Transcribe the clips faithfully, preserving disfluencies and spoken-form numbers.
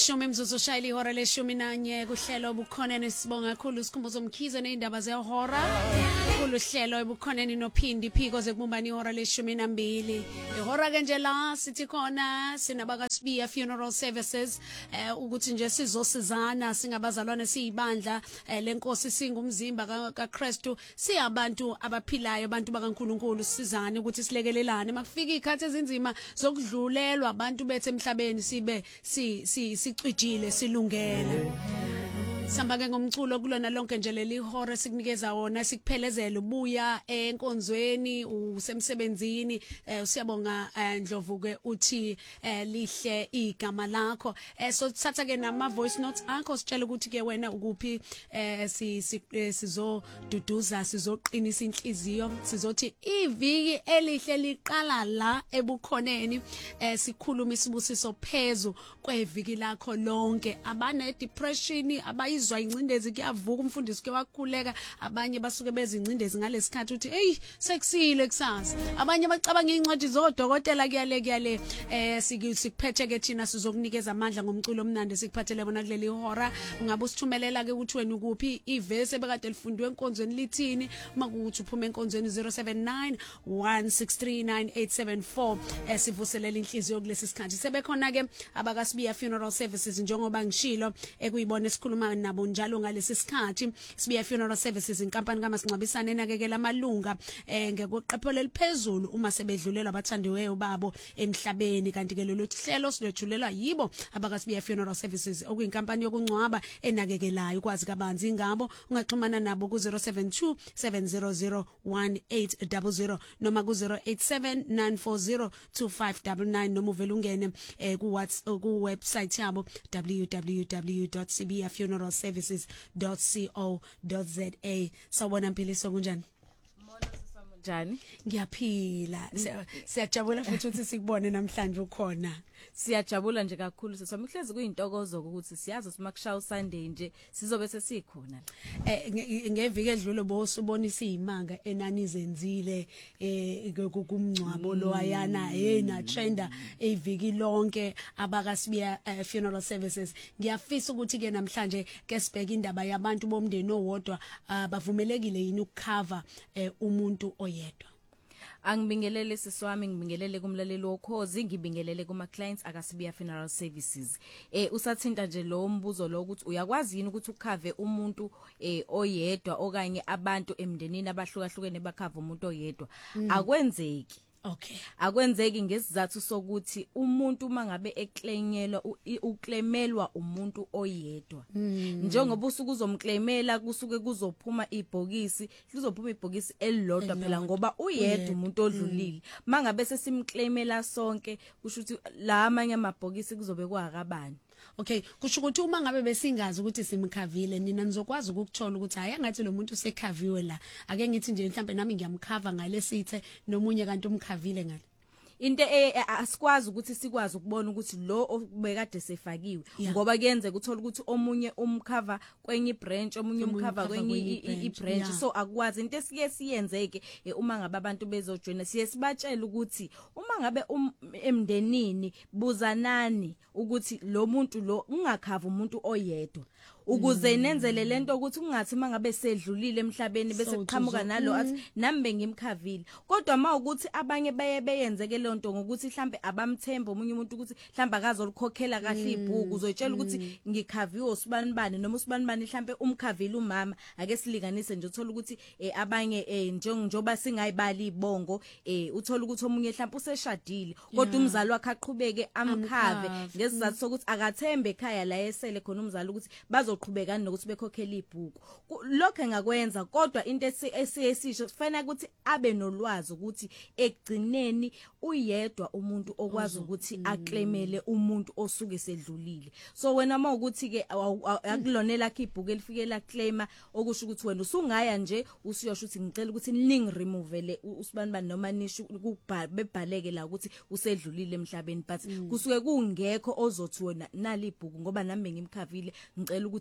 Ishumi imzuzu shayile ihora leshumi nanye kuhlelo obukhoneni sibonga kakhulu sikhumbuzo umkhize neindaba zehora kuluhlelo obukhoneni nophindi phiko zekubumbani ihora leshumi nambili ihora ke nje la sithi khona sinabaka Sibiya Funeral Services eh ukuthi nje sizosizana singabazalwane siyibandla lenkosi singumzimba kaKristu siyabantu abaphilayo abantu bakaNkuluNkulu sizane ukuthi silekelelane makufika ikhathi ezinzima zokudlulelwa abantu bethu emhlabeni sibe si si sicijile silungele samba ke ngomculo kulona lonke nje leli hora sikunikeza wona sikuphelezela ubuya enkonzweni usemsebenzini usiyabonga Ndlovu ke uthi lihle igama lakho so thatha ke nama voice notes akho sitshela ukuthi ke wena ukuphi si sizoduduza sizoqinisa inhliziyo sizothi iviki elihle liqala la ebukhoneni sikhuluma isibusiso phezu kweviki lakho lonke abane depression abayi izwa incindezi kuyavuka umfundisi ke wakhuleka abanye basuke bezincindezi ngalesikhathi uthi hey sekusile kusasa abanye bacabanga incwadi zodokotela kuyale kuyale eh sikuphethe ke thina sizokunikeza amandla ngomculo omnandi sikuphathele bona kuleli hora ungabe usithumelela ke ukuthi wena ukuphi ivesi ebekade lifundwe enkonzweni lithini uma kuthi uphuma enkonzweni zero seven nine one six three nine eight seven four esivuselela inhliziyo kulesi sikhathi sebekhona ke abaka Sibiya Funeral Services njengoba ngishilo ekuyibona esikhuluma nabo njalo ngalesi sikhathi Sibiya Funeral Services inkampani kaMasingcwabisane enakekela amalunga eh ngekuqephelo eliphezulu uma sebedlulelwa abathandiweyo babo emhlabeni kanti ke lolu hlelo silethulelwa yibo abaka Sibiya Funeral Services okuyinkampani yokungcwaba enakekelayo kwazi kabanzi ngabo ungaxhumana nabo ku zero seven two seven zero zero one eight zero zero noma ku zero eight seven nine four zero two five nine nine noma uvela ungene eh ku WhatsApp ku website yabo w w w dot sibiya funeral services dot co dot za. Sawubona Mpiliso kunjani? Njani? Ngiyaphila. Siyajabula futhi ukuthi sikubone namhlanje ukhona. Siyajabula nje kakhulu sesami ihlezi kuyintokozo ukuthi siyazi simakushaya uSunday nje sizobe sesikhona. Eh ngeviki edlule bosubonisa izimanga enani zenzile eh kumncwabo lo ayana hey na trenda eviki lonke abaka Sibiya Funeral Services. Ngiyafisa ukuthi ke namhlanje ke sibheka indaba yabantu bomndeni owodwa bavumelekile yini ukucover umuntu oyedwa. Angibingelele siswami ngibingelele kumlaleli wokhozi ngibingelele kuma clients aka Sibiya Funeral Services eh usathinta nje lo mbuzo lo ukuthi uyakwazi yini ukuthi ukhave umuntu eh oyedwa okanye abantu emndenini abahlukahlukene bakhava umuntu oyedwa akwenzeki. Okay. Akwenzeki ngesizathu sokuthi umuntu mangabe eklenyelwa uklemelwa umuntu oyedwa. Njengoba usuku uzomklemela kusuke kuzophuma ibhokisi, lizophuma ibhokisi elilodwa phela ngoba uyedwa umuntu odlulile. Mangabe sesimklemela sonke kusho ukuthi la amanye amabhokisi kuzobe kwakabani. Okay, kusho ukuthi uma ngabe besingazi ukuthi simkhavile nina nizokwazi ukuthola ukuthi hayi ngathi lo muntu usekhaviwe la. Ake ngithi nje mhlambe nami ngiyamkhava ngale sithe nomunye kanti umkhavile ngale. Into asikwazi ukuthi sikwazi ukubona ukuthi lo obekade sefakiwe ngoba kuyenzeka uthola ukuthi omunye umcover kwenye branch omunye umcover kwenye ibranch so akwazi into esike siyenzeke uma ngabe abantu bezojoina siye sibatshela ukuthi uma ngabe emndenini buzanani ukuthi lo muntu lo ungakhava umuntu oyedwa ukuze nenzele lento ukuthi kungathi mangabe sedlulile emhlabeni bese kuqhamuka nalo athi nami bengimkhavile kodwa mawukuthi abanye baye beyenzeke lonto ngokuthi mhlambe abamthemba umunye umuntu ukuthi mhlambe akazolukhokhela kahle ibhuku uzoyitshela ukuthi ngikhaviwe usibani bani noma usibani bani mhlambe umkhavile umama ake silikanise nje uthola ukuthi abanye njengoba singayibali ibongo uthola ukuthi omunye mhlambe useshadile kodwa umzali wakhe aqhubeke amkhave ngesizathu sokuthi akathembe ekhaya la esele khona umzali ukuthi bazo qhubekani nokuthi bekhokhela ibhuku lokho engakwenza kodwa into esiyesisho kufanele ukuthi abe nolwazi ukuthi ekugcineni uyedwa umuntu okwazi ukuthi aklemele umuntu osuke sedlulile so wena mawukuthi ke akulonela lakhe ibhuku elifikela claima okusho ukuthi wena usungaya nje usiyosho ukuthi ngicela ukuthi ning removele usibani bani noma nisho bebhaleke la ukuthi usedlulile emhlabeni but kusuke kungekho ozothi wena nali ibhuku ngoba nami ngimkhavile ngicela ukuthi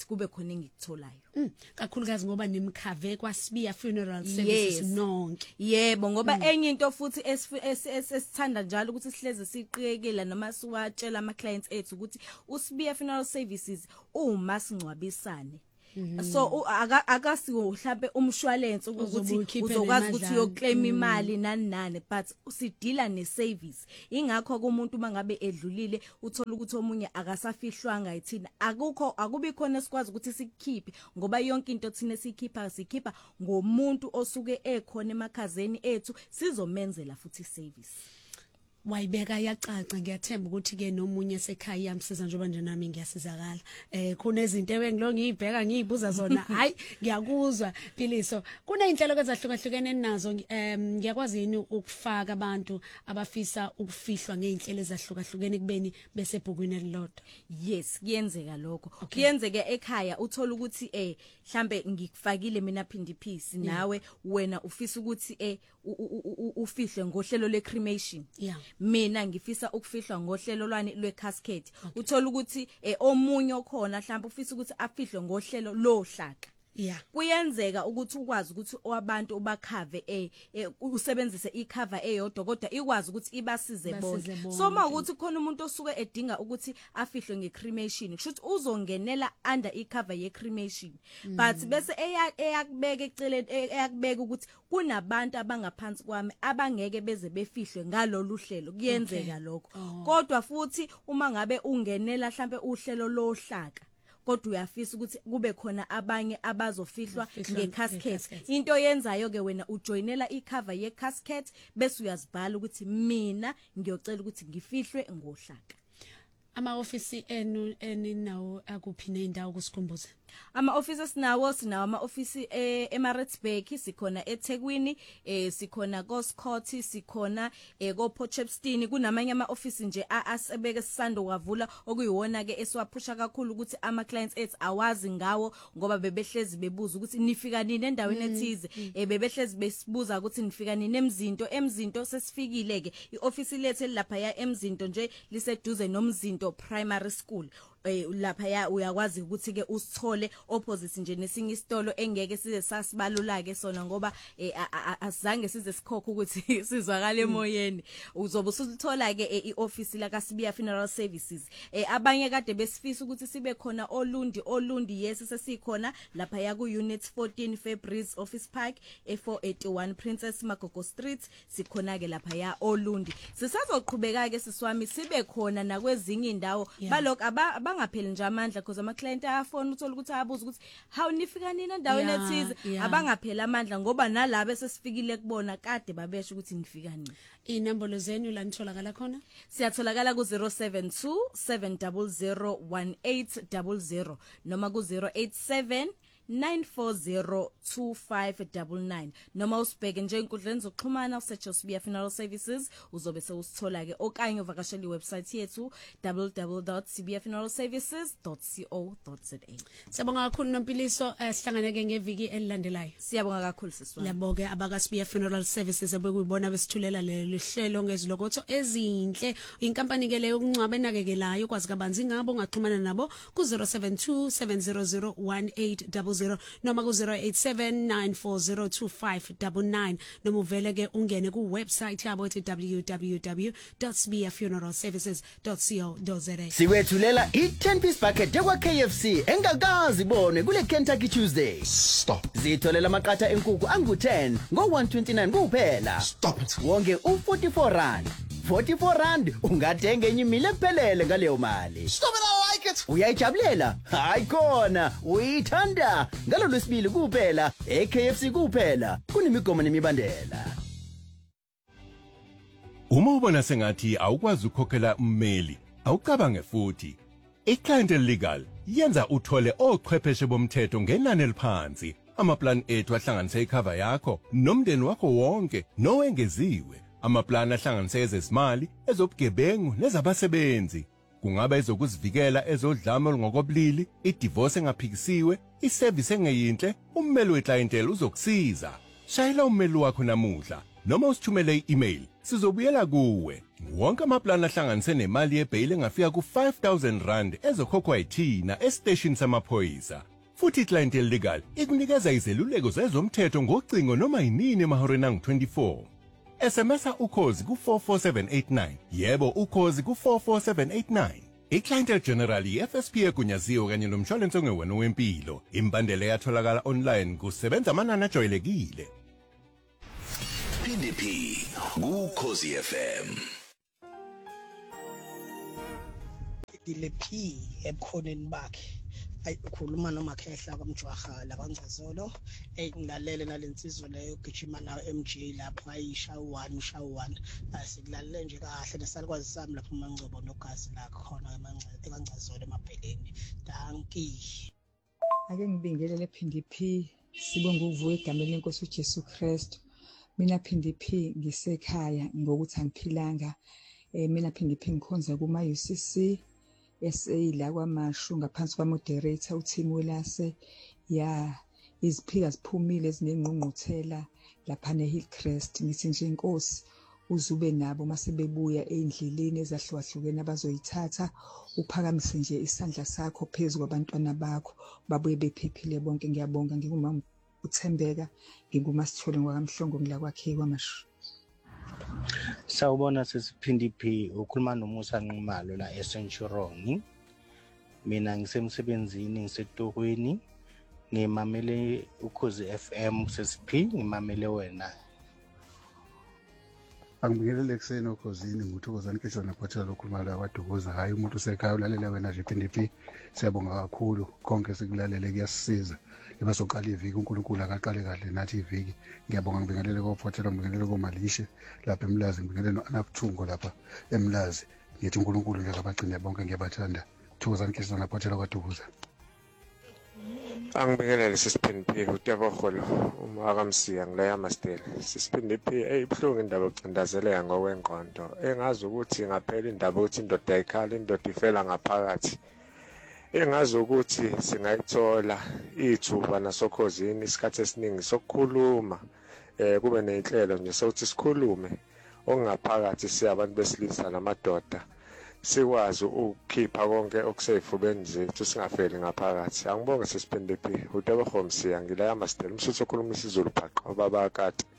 ukuthi kube khona engikutholayo. Mm, kakhulukazi ngoba nimkhave kwaSibiya Funeral Services Yes. nonke. Yebo ngoba enye into futhi esithanda njalo ukuthi sihleze siqhekela noma siwatshela ama clients ethu ukuthi uSibiya Funeral Services uma singcwabisane. So akasiwo mhlambe umshwalense ukuthi uzokwazi ukuthi uyoclaim imali nani nani but usidila ne service ingakho kumuntu mangabe edlulile uthola ukuthi omunye akasafihlwanga yithina akukho akubi khona sikwazi ukuthi sikhiphe ngoba yonke into thina sikhipha sikhipha ngomuntu osuke ekhona emakhazeni ethu sizomenzela futhi service. Wayibeka yacaca ngiyathemba ukuthi ke nomunye sekhaya yamsiza njengoba nje nami ngiyasizakala eh kunezinto engilo ngiyibheka ngiyibuza zona hayi ngiyakuzwa Philiso kuneyinhlelo ezahlukahlukene nazo em ngiyakwazi yini ukufaka abantu abafisa ukufihlwa ngeinhlelo ezahlukahlukene kubeni bese ebhukwini elilodwa. Yes kuyenzeka lokho kuyenzeka ekhaya uthola ukuthi eh mhlambe ngikufakile mina phindi piece nawe wena ufisa ukuthi eh ufihle ngohlelo le cremation. Yeah. Mina ngifisa ukufihlwa ngohlelo lwani lwecasket. Uthola ukuthi eh omunye okhona mhlawumbe ufisa ukuthi afihlwe ngohlelo lohlaka. Yeah. Kuyenzeka ukuthi ukwazi ukuthi abantu ubakhave eh usebenzise icover eyodwa kodwa ikwazi ukuthi ibasize bonke. So mawukuthi khona umuntu osuke edinga ukuthi afihlwe ngecremation kusho ukuthi uzongenela under icover yecremation but bese eyakubeka eceleni eyakubeka ukuthi kunabantu abangaphansi kwami abangeke beze befihlwe ngalolu hlelo kuyenzeka lokho. Kodwa futhi uma ngabe ungenela mhlambe uhlelo lohlaka kodwa uyafisa ukuthi kube khona abanye abazofihlwa ngecasket. Into yenzayo ke wena ujoinela icover yecasket bese uyazibhala ukuthi mina ngiyocela ukuthi ngifihlwe ngohlaka. Ama office enu eninawo akuphi nendawo kusikhumbuze? Ama offices nawo sinawo ama office eh eMaritzburg sikhona eThekwini eh sikhona koScott sikhona eh koPorchepstein kunamanye ama office nje asebeke sisando kwavula okuyiwona ke esiwaphusha kakhulu ukuthi ama clients ethu awazi ngawo ngoba bebehlezi bebuza ukuthi nifika nini endaweni ethize eh bebehlezi besibuza ukuthi nifika nini emzinto emzinto sesifikile ke ioffice lethu lapha ya emzinto nje liseduze nomzinto primary school. Eh lapha ya uyakwazi ukuthi ke usithole opposite nje nesinye isitolo engeke size sasibalula ke sona ngoba asizange size sikhokha ukuthi sizwakale emoyeni uzobe usithola ke ioffice la kaSibiya Funeral Services. Eh abanye kade besifisa ukuthi sibe khona Olundi Olundi yes sesikhona lapha ya ku unit fourteen Fabrice Office Park e four eighty-one Princess Magogo Street sikhona ke lapha ya Olundi. Sisazoqhubeka ke siswami sibe khona nakwezinye indawo baloko aba bangapheli nje amandla because ama client ayafona uthola ukuthi ayabuza ukuthi how nifika nini endaweni ethize abangaphela amandla ngoba nalabo esesifikile kubona kade babesho ukuthi nifika nini. Inombolo zenu la nitholakala khona? Siyatholakala ku zero seven two seven zero zero one eight zero zero noma ku zero eight seven nine four zero two five nine nine noma usibheke nje inkundleni zokuxhumana usearch uSibiya Funeral Services uzobe sewusithola ke okanye uvakashela iwebsite yethu w w w dot sibiya funeral services dot co dot za. Siyabonga kakhulu noMpiliso sihlanganeke ngeviki elilandelayo. Siyabonga kakhulu siswami. Yabo ke abakaSibiya Funeral Services abekuyibona besithulela lelo hlelo ngezilokotho ezinhle inkampani ke leyo ukuncwaba enakekelayo kwazi kabanzi ngabo ungaxhumana nabo ku zero seven two seven zero zero one eight zero zero noma ku zero eight seven nine four zero two five nine nine noma uvele ke ungene ku website yabo ethi w w w dot sibiya funeral services dot co dot za. Sikwethulela i ten piece bucket yakwa K F C engakazi bone kule Kentucky Tuesday. Stop. Zitholela amaqatha enkukhu angu ten ngo one twenty-nine kuphela. Stop it. Wonke u forty-four rand. forty-four rand ungathenga enye imile ephelele ngaleyo mali. Stop it, I like it. Uyayijabulela? Hayi khona, uyithanda. Ngalo lwesibili kuphela, e K F C kuphela. Kunemigomo nemibandela. Uma ubona sengathi awukwazi ukukhokhela ummeli, awucabange futhi. I-Client Legal yenza uthole ochwepheshe bomthetho ngenani eliphansi. Amaplan ethu ahlanganise icover yakho nomndeni wakho wonke nowengeziwe. Amaplan ahlanganise ezezimali, ezobugebengu nezabasebenzi. Kungaba ezokuzivikela ezodlame olungokobulili, idivorce engaphikisiwe, iservice engeyinhle, ummeli weclientele uzokusiza. Shayela ummeli wakho namuhla noma usithumele i-email. Sizobuyela kuwe Wonke amaplani ahlanganise nemali yebail engafika ku five thousand rand ezokhokhwa yithina estation samaphoyisa. Futhi iClientele Legal ikunikeza izeluleko zezomthetho ngocingo noma yinini emahoreni angu twenty-four. S M S ukhozi ku four four seven eight nine. Yebo ukhozi ku four four seven eight nine. iClientele General i-F S P egunyaziwe kanye nomshwalense ongewena wempilo. Imbandela yatholakala online kusebenza amanani ajwayelekile. P D P kuKhosi F M. Dile P ebukhoneni bakhe ayikhuluma noma khehla kwamjwaha la kaNgcazolo engilalele nalensizwa leyo gijima nayo M J lapho ayisha one usha one asikulalele nje kahle nesalukwazi sami lapho uMangcobo nogazi la khona eMangcazolo emabheleni. Danki ake ngibingelele P D P sibonga uvuka egameni lenkosi uJesu Kristu. Mina P D P ngisekhaya ngokuthi angiphilanga eh mina P D P ngikhonza kuma U C C S A la kwamashu ngaphansi kwa moderator uThimo Welase ya iziphika ziphumile ezinengqungquthela lapha neHillcrest. Ngithi nje inkosi uzube nabo mase bebuya endleleni ezahlukahlukene abazoyithatha uphakamise nje isandla sakho phezulu kwabantwana bakho babuye bephephile bonke. Ngiyabonga ngingumama uThembeka ngingumasithole ngwakamhlongo ngila kwakhe kwamashu. Sawubona sesi-P D P ukhuluma noMusa Nqumalo la eCenturion. Mina ngisemsebenzini ngisetorweni ngimamele uKhosi F M sesi-P ngimamele wena. Angibingelele kuseni okhosini nguthokozani keshona nephothela lokhuluma la kwaDukuza. Hayi umuntu usekhaya ulalela wena nje P D P. Siyabonga kakhulu konke sikulalele kuyasisiza. Ebasoqala iviki uNkulunkulu akaqale kahle nathi iviki. Ngiyabonga ngibingelele kophothela ngibingelele koMalishe lapha eMlazi ngibingelele noAnabuthungo lapha eMlazi. Ngithi uNkulunkulu nje akabagcine bonke ngiyabathanda. Thokozani keshona nephothela kwaDukuza. Angibingelele sisi-P D P uTeboholo uma kamsiya ngileya mastela. Sisi-P D P eyibuhlungu indaba yokucindezeleka ngokwengqondo. Engazi ukuthi ngaphela indaba ukuthi indoda ayikhala indoda ifela ngaphakathi. Engazi ukuthi singayithola ithuba nasokhosini isikhathi esiningi sokukhuluma eh kube nenhlelo nje sokuthi sikhulume ongaphakathi siyabantu besilisa namadoda sikwazi ukukhipha konke okuseyifubeni zethu singafeli ngaphakathi. Angibonge sisi-P D P uTeboholo msiya ngila yamastela umsuthu okhuluma isiZulu phaqo baba kade.